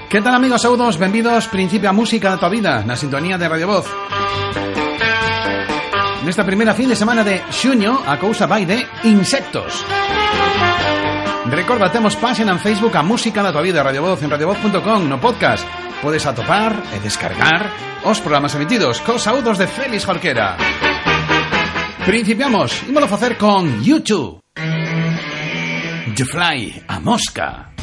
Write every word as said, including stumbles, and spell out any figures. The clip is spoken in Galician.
Que tal, amigos? Saúdos, benvidos Principio a Música da tua vida na sintonía de Radio Voz. Nesta primeira fin de semana de xuño a cousa vai de insectos. Recorda, temos páxina en Facebook a Música da tua vida, Radio Voz, en radio voz punto com. No podcast podes atopar e descargar os programas emitidos. Cos saúdos de Félix Jorquera. Principiamos, ímolo facer con YouTube. The Fly, a mosca.